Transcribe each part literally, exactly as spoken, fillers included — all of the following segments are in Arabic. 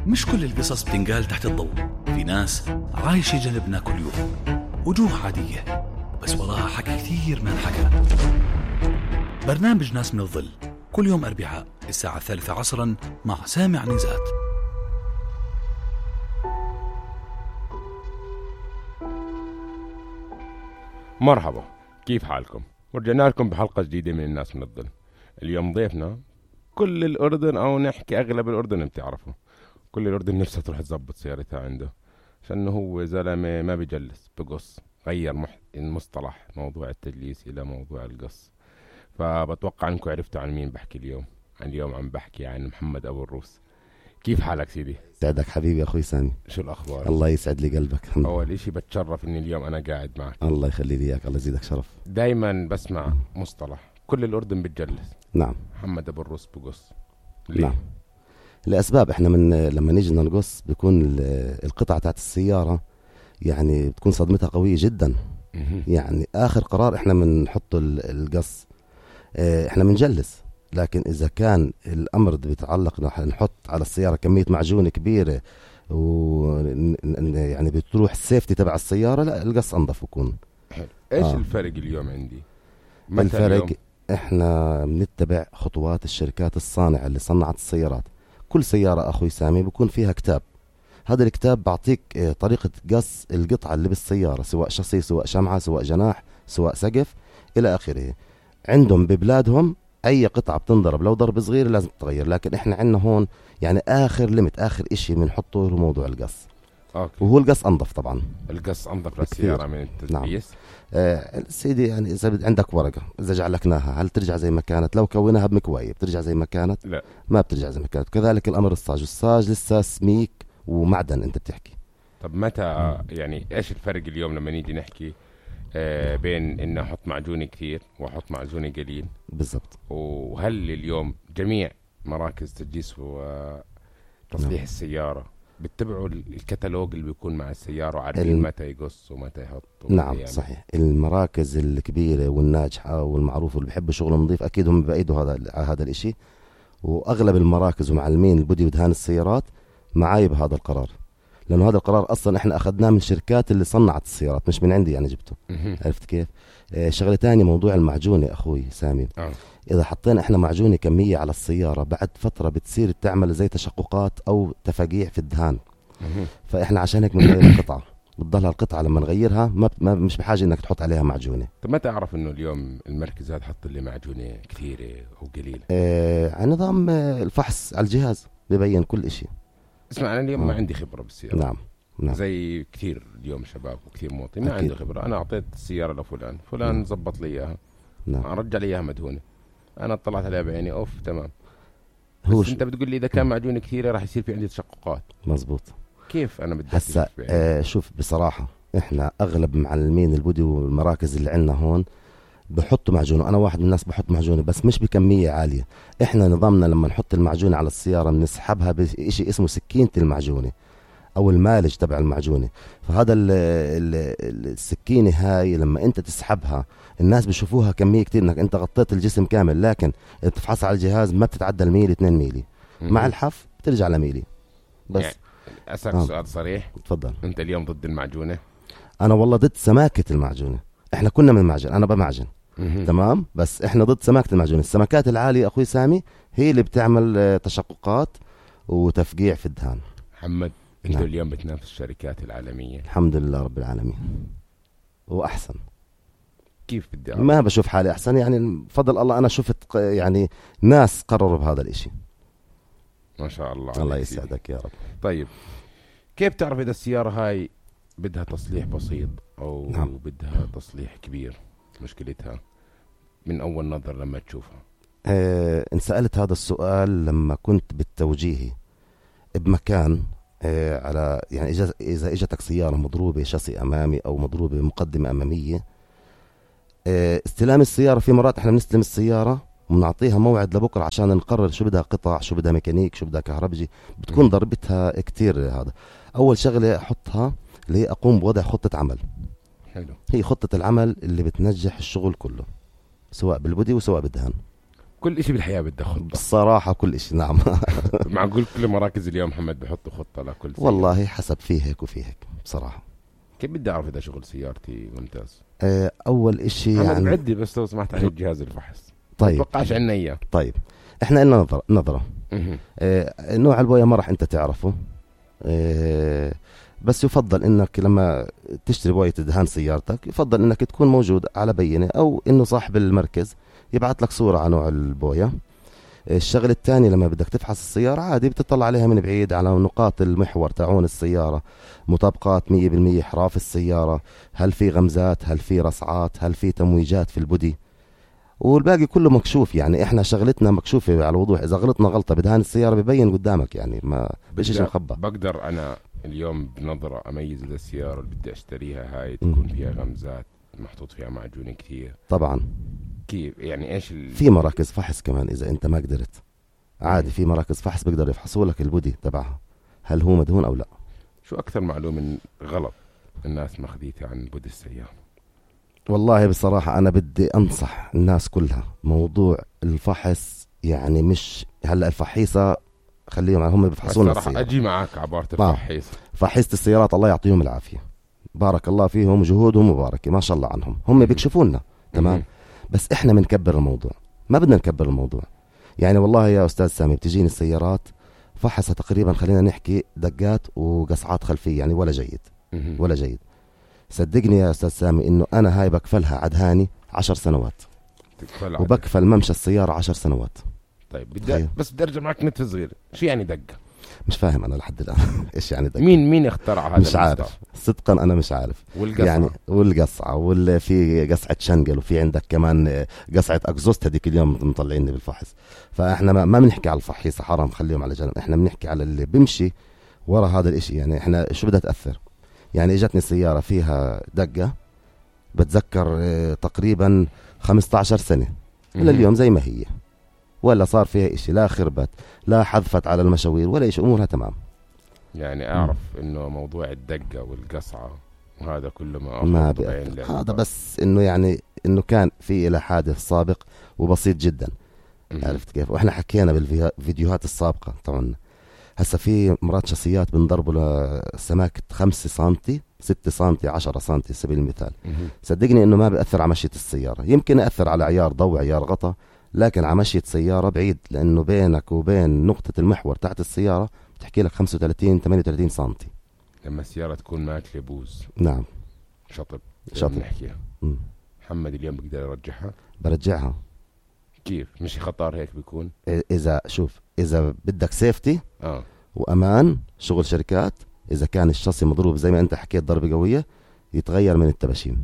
مش كل القصص بتنقال تحت الضوء. في ناس عايشة جنبنا كل يوم، وجوه عادية بس وراها حكي كثير ما انحكى. برنامج ناس من الظل كل يوم أربعاء الساعة الثالثة عصرا مع سامع نزات. مرحبا، كيف حالكم؟ ورجعنا لكم بحلقة جديدة من الناس من الظل. اليوم ضيفنا كل الأردن، أو نحكي أغلب الأردن بتعرفه. كل الأردن نفسها تروح تزبط سيارتها عنده، عشان هو زلمة ما بيجلس بقص. غير مح... المصطلح موضوع التجليس إلى موضوع القص. فبتوقع أنكم عرفتوا عن مين بحكي اليوم. عن اليوم عم بحكي عن محمد أبو الروس. كيف حالك سيدي؟ سعدك حبيبي أخوي سامي. شو الأخبار؟ الله يسعد لي قلبك. أول إشي بتشرف إني اليوم أنا قاعد معك. الله يخلي لي إياك، الله يزيدك شرف. دايما بسمع مصطلح كل الأردن بتجلس. نعم. محمد أبو الروس بقص. ليه؟ نعم. لأسباب. إحنا من لما نيجي نقص بيكون القطعة تاعت السيارة يعني بتكون صدمتها قوية جدا. يعني آخر قرار إحنا بنحط القص، إحنا بنجلس، لكن إذا كان الأمر بيتعلق نحط على السيارة كمية معجون كبيرة و يعني بتروح السيفتي تبع السيارة، لا القص أنظف يكون. إيش آه. الفرق اليوم عندي؟ الفرق اليوم؟ إحنا بنتبع خطوات الشركات الصانعة اللي صنعت السيارات. كل سيارة أخوي سامي بيكون فيها كتاب. هذا الكتاب بعطيك طريقة قص القطعة اللي بالسيارة، سواء شاصي، سواء شمعة، سواء جناح، سواء سقف إلى آخره. عندهم ببلادهم أي قطعة بتنضرب لو ضرب صغير لازم تتغير، لكن إحنا عندنا هون يعني آخر ليميت، آخر إشي بنحطه هو موضوع القص. أوكي. وهو القص أنظف طبعا. القص أنظف للسيارة من التدبيس. نعم. آه سيدي، يعني إذا عندك ورقة إذا جعلكناها هل ترجع زي ما كانت؟ لو كوناها بمكواية بترجع زي ما كانت؟ لا، ما بترجع زي ما كانت. كذلك الأمر الصاج، الصاج لسه سميك ومعدن أنت بتحكي. طب متى يعني إيش الفرق اليوم لما نيجي نحكي آه بين إن أحط معجوني كثير وأحط معجوني قليل؟ بالضبط. وهل اليوم جميع مراكز تجليس وتصليح نعم. السيارة بتتبعوا الكتالوج اللي بيكون مع السيارة وعارفين الم... متى يقص ومتى يحط؟ نعم يعني. صحيح. المراكز الكبيرة والناجحة والمعروفة اللي بيحبوا شغل نظيف أكيد هم بأيدوا هذا هذا الإشي، وأغلب المراكز ومعلمين البودي ودهان السيارات معاي بهذا القرار، لأنه هذا القرار أصلا إحنا أخذناه من الشركات اللي صنعت السيارات، مش من عندي يعني جبته. عرفت كيف؟ آه شغلة تانية موضوع المعجونة أخوي سامي. آه. إذا حطينا إحنا معجونة كمية على السيارة بعد فترة بتصير تعمل زي تشققات أو تفاقيع في الدهان. فإحنا عشان هيك بنغير القطعة، بتضلها القطعة لما نغيرها ما, ما مش بحاجة إنك تحط عليها معجونة. طب ما تعرف إنه اليوم المركزات حط لي معجونة كثيرة أو قليلة؟ آه على نظام الفحص على الجهاز بيبين كل إشي. اسمع، أنا اليوم آه. ما عندي خبرة بالسيارة. نعم. نعم. زي كثير اليوم شباب وكثير مواطنين ما عنده خبرة. أنا أعطيت السيارة لفلان، فلان زبط لي إياها. نعم. رجع لي إياها مدهونة، أنا اطلعت عليها بعيني أوف تمام. بس أنت بتقول لي إذا كان معجونة كثيرة راح يصير في عندي تشققات. مزبوط. كيف أنا بدي هسا آه شوف، بصراحة إحنا أغلب معلمين البودي والمراكز اللي عندنا هون بحطوا معجونة. أنا واحد من الناس بحط معجونة بس مش بكمية عالية. إحنا نظامنا لما نحط المعجونة على السيارة بنسحبها بشيء اسمه سكينة المعجونة أو المالج تبع المعجونة. فهذا ال ال السكينة هاي لما أنت تسحبها الناس بيشوفوها كمية كتير إنك أنت غطيت الجسم كامل، لكن بتفحصها على الجهاز ما بتتعدى الميلي اتنين ميلي. مع الحف بترجع لميلي بس. يعني أسألك آه. سؤال صريح. تفضل. أنت اليوم ضد المعجونة؟ أنا والله ضد سماكة المعجونة. إحنا كنا من معجن، أنا بمعجن تمام، بس إحنا ضد سماكة المعجونة. السمكات العالية أخوي سامي هي اللي بتعمل تشققات وتفقيع في الدهان. محمد، أنت نعم. اليوم بتنافس الشركات العالمية. الحمد لله رب العالمين، وأحسن. كيف بدي أعرف؟ ما بشوف حالي أحسن، يعني بفضل الله أنا شفت يعني ناس قرروا بهذا الإشي. ما شاء الله. الله يسعدك يا رب. طيب كيف تعرف إذا السيارة هاي بدها تصليح بسيط أو نعم. بدها تصليح كبير؟ مشكلتها من أول نظر لما تشوفها. آه إن سألت هذا السؤال لما كنت بالتوجيهي بمكان آه على يعني إذا إجتك سيارة مضروبة شاسي أمامي أو مضروبة مقدمة أمامية، آه استلام السيارة في مرات إحنا بنستلم السيارة ونعطيها موعد لبكرة عشان نقرر شو بدها قطع، شو بدها ميكانيك، شو بدها كهربجي. بتكون ضربتها كتير. هذا أول شغلة أحطها اللي هي أقوم بوضع خطة عمل. حلو. هي خطة العمل اللي بتنجح الشغل كله سواء بالبودي وسواء بالدهان. كل إشي بالحياة بدها خطة بصراحة كل إشي نعم. معقول كل مراكز اليوم محمد بحطوا خطة لكل سيارة؟ والله حسب فيه هيك وفيه هيك بصراحة. كيف بدي أعرف إذا شغل سيارتي ممتاز؟ آه، أول إشي محمد يعني بعدي بس لو سمحت عن الجهاز الفحص. طيب متوقعش عنا إياه. طيب إحنا إلنا نظرة, نظرة. مهم. آه، نوع البوية ما راح أنت تعرفه، آه، بس يفضل إنك لما تشتري بوية دهان سيارتك يفضل إنك تكون موجود على بينة، أو إنه صاحب المركز يبعث لك صورة عن نوع البوية. الشغل الثاني لما بدك تفحص السيارة عادي بتطلع عليها من بعيد على نقاط المحور تاعون السيارة، مطابقات مية بالمية، حراف السيارة، هل في غمزات، هل في رصعات، هل في تمويجات في البودي، والباقي كله مكشوف. يعني احنا شغلتنا مكشوفة على وضوح. اذا غلطنا غلطة بدهان السيارة ببين قدامك، يعني ما بيش شيء مخبى. بقدر انا اليوم بنظرة اميز اذا السيارة اللي بدي اشتريها هاي تكون فيها غمزات محطوط فيها معجون كتير؟ طبعا. كيف يعني ايش ال... في مراكز فحص كمان اذا انت ما قدرت عادي، في مراكز فحص بيقدر يفحصوا لك البودي تبعها هل هو مدهون او لا. شو اكثر معلومة غلط الناس ماخذيتها عن بودي السيارة؟ والله بصراحة أنا بدي أنصح الناس كلها موضوع الفحص، يعني مش هلأ الفحيصة خليهم هم بيفحصونا السيارة. راح أجي معك عبارة الفحيصة. فحيصة السيارات الله يعطيهم العافية، بارك الله فيهم، جهودهم مباركة ما شاء الله عنهم، هم بيكشفونا تمام. بس إحنا بنكبر الموضوع، ما بدنا نكبر الموضوع. يعني والله يا أستاذ سامي بتجيني السيارات فحصها تقريبا خلينا نحكي دقات وقصعات خلفية، يعني ولا جيد ولا جيد. صدقني يا أستاذ سامي إنه أنا هاي بكفلها عدهاني عشر سنوات وبكفل ممشى السيارة عشر سنوات. طيب بدي بس بدي أرجع معك نتف صغير، شو يعني دقة؟ مش فاهم أنا لحد الآن إيش يعني دقة. مين مين اخترع هذا؟ مش عارف صدقا أنا مش عارف. والقصعة يعني والقصعة واللي في قصعة شنقل، وفي عندك كمان قصعة أكزوست هذيك اليوم مطلعيني بالفحص. فإحنا ما, ما بنحكي على الفحيصة، حرام خليهم على جنب. إحنا بنحكي على اللي بمشي ورا هذا الإشي. يعني إحنا شو بدها تأثر؟ يعني اجتني سيارة فيها دقة بتذكر اه تقريبا خمسة عشر سنة إلى اليوم زي ما هي، ولا صار فيها إشي، لا خربت لا حذفت على المشاوير ولا إشي، أمورها تمام. يعني أعرف مم. إنه موضوع الدقة والقصعة وهذا كله ما, ما هذا بس إنه يعني إنه كان في إلى حادث سابق وبسيط جدا. مم. عرفت كيف؟ وإحنا حكينا بالفيديوهات السابقة طبعا. هسا في مرات شخصيات بنضربوا لسماكة خمسة سنتي ستة سنتي عشرة سنتي سبيل المثال. صدقني انه ما بيأثر على مشية السيارة. يمكن يأثر على عيار ضوء عيار غطا، لكن على مشية سيارة بعيد، لانه بينك وبين نقطة المحور تحت السيارة بتحكي لك خمسة وثلاثين ثمانية وثلاثين سنتي. لما السيارة تكون ماكلة بوز نعم شطب شطب نحكيها. محمد اليوم بقدر يرجعها؟ برجعها. كيف؟ مش خطر هيك بيكون؟ اذا شوف اذا بدك سيفتي اه وامان شغل شركات، اذا كان الشاصي مضروب زي ما انت حكيت ضربة قوية يتغير من التباشيم.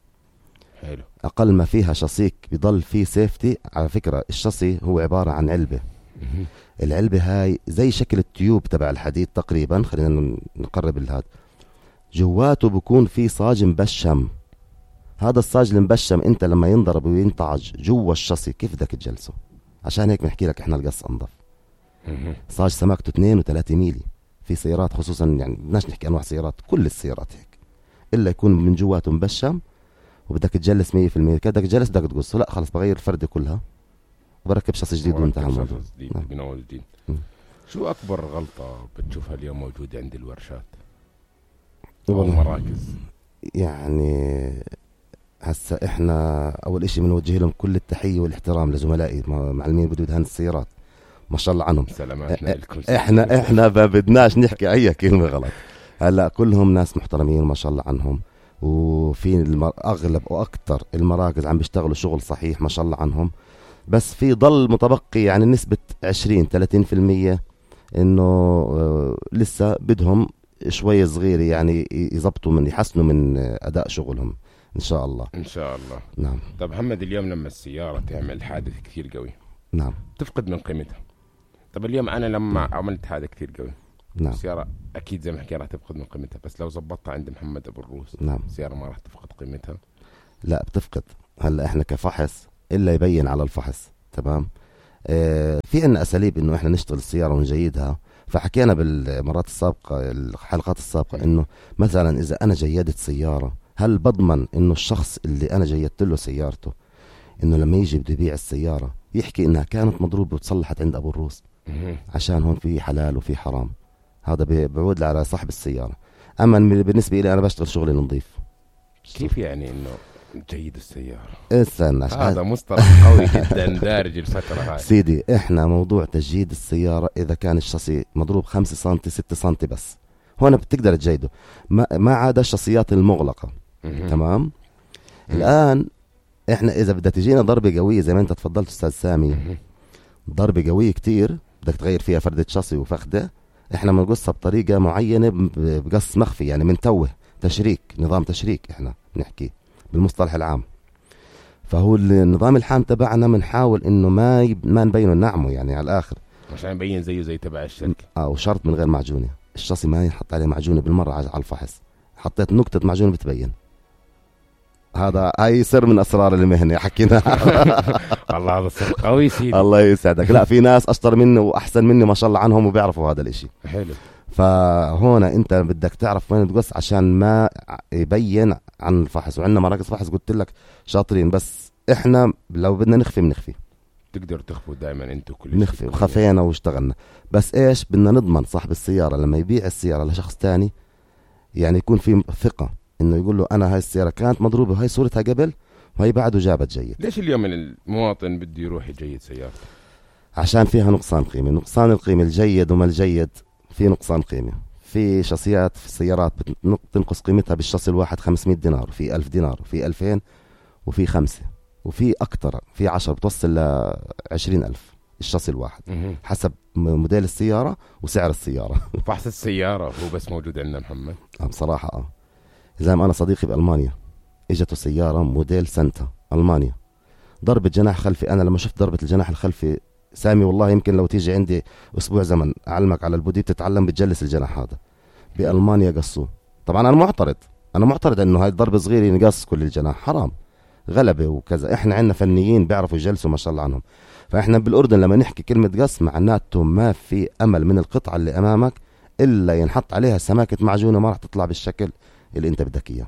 حلو. اقل ما فيها شاصيك بيضل فيه سيفتي. على فكرة الشاصي هو عبارة عن علبة. العلبة هاي زي شكل التيوب تبع الحديد تقريبا، خلينا نقرب الهاد، جواته بكون في صاج مبشم. هذا الصاج المبشم انت لما ينضرب وينطعج جوا الشاصي كيف بدك تجلسه؟ عشان هيك بنحكي لك احنا القص انضف. صاج سماكته اثنين وثلاثة ميلي. في سيارات خصوصا يعني بدناش نحكي انواع سيارات، كل السيارات هيك الا يكون من جواته مبشم وبدك تجلس مية في المية. بدك تجلس بدك تقصه، لا خلص بغير الفردة كلها وبركب شاصي جديد وانتهى الموضوع. نعم. شو اكبر غلطة بتشوفها اليوم موجودة عند الورشات او المراكز؟ يعني هسا احنا اول اشي بنوجه لهم كل التحية والاحترام لزملائي معلمين بدو دهان السيارات ما شاء الله عنهم. سلاماتنا لكم. احنا احنا ما بدناش نحكي اي كلمة غلط. هلا كلهم ناس محترمين ما شاء الله عنهم، وفي المر... اغلب واكثر المراكز عم بيشتغلوا شغل صحيح ما شاء الله عنهم. بس في ضل متبقي يعني نسبة عشرين ثلاثين في المية انه آه لسه بدهم شوية صغيرة يعني يزبطوا من يحسنوا من اداء شغلهم ان شاء الله. ان شاء الله. نعم. طب محمد اليوم لما السيارة تعمل حادث كثير قوي نعم تفقد من قيمتها. طب اليوم انا لما عملت هذا كثير قوي نعم السيارة اكيد زي ما حكينا راح تفقد من قيمتها، بس لو زبطتها عند محمد ابو الروس نعم السيارة ما راح تفقد قيمتها؟ لا بتفقد. هلا احنا كفحص الا يبين على الفحص تمام. اه في عنا اساليب انه احنا نشتغل السيارة ونجيدها. فحكينا بالمرات السابقة الحلقات السابقة انه مثلا اذا انا جيدت سيارة هل بضمن انه الشخص اللي انا جيدت له سيارته انه لما يجي بده يبيع السيارة يحكي إنها كانت مضروبة وتصلحت عند أبو الروس، عشان هون في حلال وفي حرام. هذا بيعود على صاحب السيارة. أما بالنسبة لي أنا بشتغل شغلي نظيف. كيف يعني إنه جيد السيارة؟ استنى، هذا مصطلح قوي جدا دارج الفترة هاي سيدي. إحنا موضوع تجيد السيارة إذا كان الشاسي مضروب خمسة سنتي ستة سنتي بس، هون بتقدر تجيده، ما, ما عدا الشاسيات المغلقة. تمام. الآن إحنا إذا بدها تجينا ضربة قوية زي ما أنت تفضلت أستاذ سامي، ضربة قوية كتير بدك تغير فيها فردة شاسي وفخدة، إحنا بنقصها بطريقة معينة بقص مخفي، يعني منتوه تشريك، نظام تشريك إحنا بنحكي بالمصطلح العام. فهو النظام الحام تبعنا بنحاول إنه ما يب... ما نبينه نعمه يعني على الآخر، عشان يبين زيه زي تبع الشركة. آه وشرط من غير معجونة، الشاسي ما ينحط عليه معجونة بالمرة على الفحص، حطيت نقطة معجونة بتبين. هذا هاي سر من أسرار المهنة حكينا. الله هذا سر قوي سيدي. الله يسعدك. لا في ناس أشطر مني وأحسن مني ما شاء الله عنهم وبيعرفوا هذا الإشي. حلو. فهون أنت بدك تعرف وين تقص عشان ما يبين عن الفحص. وعندنا مراكز فحص قلت لك شاطرين، بس إحنا لو بدنا نخفي بنخفي. تقدر تخفوا دائما أنتوا كل نخفي وخفينا واشتغلنا، بس إيش بدنا نضمن صاحب السيارة لما يبيع السيارة لشخص تاني يعني يكون في ثقة إنه يقول له أنا هاي السيارة كانت مضروبة وهاي صورتها قبل وهي بعد وجابت جيد. ليش اليوم المواطن بده يروح يجيد سيارته؟ عشان فيها نقصان قيمة. نقصان القيمة الجيد وما الجيد في نقصان قيمة. في شاسيات في السيارات بتنقص قيمتها بالشاصي الواحد خمسمائة دينار، وفي ألف دينار، وفي ألفين، وفي خمسة، وفي أكتر، في عشرة بتوصل لعشرين ألف الشاصي الواحد حسب موديل السيارة وسعر السيارة. فحص السيارة هو بس موجود عندنا محمد؟ آه بصراحة آه زي ما أنا صديقي بألمانيا إجته سيارة موديل سنتا ألمانيا، ضربة جناح خلفي. أنا لما شفت ضربة الجناح الخلفي سامي والله يمكن لو تيجي عندي أسبوع زمن أعلمك على البودي بتتعلم بتجلس الجناح هذا. بألمانيا قصوه. طبعا أنا معترض أنا معترض إنه هاي الضربة صغيرة ينقص كل الجناح، حرام غلبة وكذا. إحنا عندنا فنيين بيعرفوا يجلسوا ما شاء الله عنهم. فإحنا بالأردن لما نحكي كلمة قص معناته ما في أمل من القطعة اللي أمامك إلا ينحط عليها سماكة معجونة ما راح تطلع بالشكل اللي أنت بدك إياه.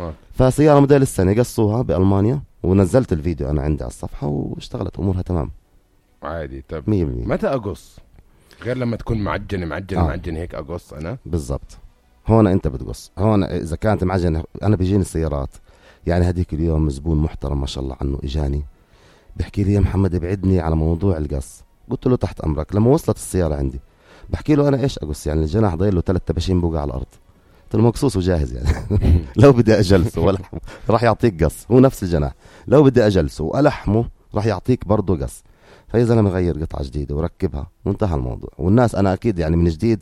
فسيارة موديل السنة قصوها بألمانيا ونزلت الفيديو أنا عندي على الصفحة واشتغلت أمورها تمام عادي. طب مية بالمية. متى أقص غير لما تكون معجنة معجنة آه. معجنة هيك أقص أنا بالضبط. هون أنت بتقص. هون إذا كانت معجنة أنا بيجيني السيارات يعني هديك اليوم زبون محترم ما شاء الله عنه إجاني بحكي لي يا محمد ابعدني على موضوع القص. قلت له تحت أمرك. لما وصلت السيارة عندي بحكي له أنا إيش أقص يعني الجناح ضايل له ثلاثة تباشين بوقع على الأرض. قلت له مقصوص وجاهز يعني. لو بدي أجلسه ولحمه راح يعطيك قص، هو نفس الجناح. لو بدي أجلسه وألحمه راح يعطيك برضه قص. فإذا أنا مغير قطعة جديدة وركبها وانتهى الموضوع. والناس أنا أكيد يعني من جديد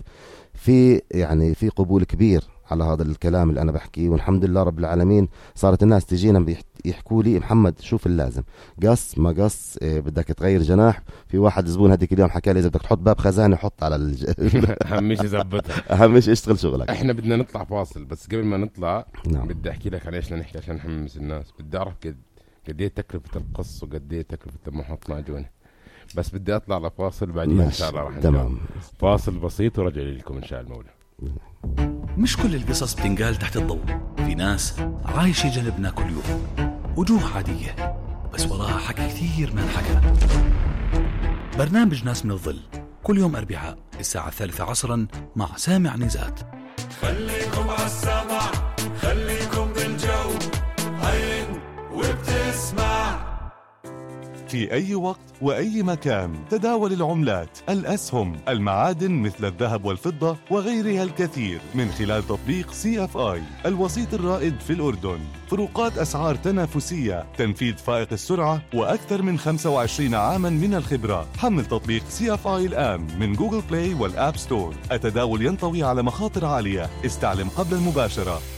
في يعني في قبول كبير على هذا الكلام اللي أنا بحكيه، والحمد لله رب العالمين. صارت الناس تجينا يحكوا لي محمد شوف اللازم قص ما قص إيه بدك تغير جناح. في واحد زبون هديك اليوم حكى لي إذا بدك تحط باب خزانة حط على الج... أهم شيء زبطها، أهم شيء اشتغل شغلك. إحنا بدنا نطلع فاصل بس قبل ما نطلع نعم. بدي أحكي لك على إيش نحكي عشان نحمس الناس. بدي أعرف قد قد إيه تكلفة القص وقد إيه تكلفة المحط معجونة. بس بدي أطلع لفاصل بعدين إن شاء الله راح نجاوب. فاصل بسيط ورجع لكم إن شاء المولى. مش كل القصص بتنقال تحت الضوء. في ناس عايشة جنبنا كل يوم، وجوه عادية بس وراها حكي كثير ما انحكى. برنامج ناس من الظل كل يوم أربعاء الساعة الثالثة عصرا مع سامع نزات. خليكم عالسمع خليكم بالجو هين وبتسمع في أي وقت وأي مكان. تداول العملات، الأسهم، المعادن مثل الذهب والفضة وغيرها الكثير من خلال تطبيق سي اف آي الوسيط الرائد في الأردن. فروقات أسعار تنافسية، تنفيذ فائق السرعة، وأكثر من خمسة وعشرين عاما من الخبرة. حمل تطبيق سي اف آي الآن من جوجل بلاي والآب ستور. التداول ينطوي على مخاطر عالية، استعلم قبل المباشرة.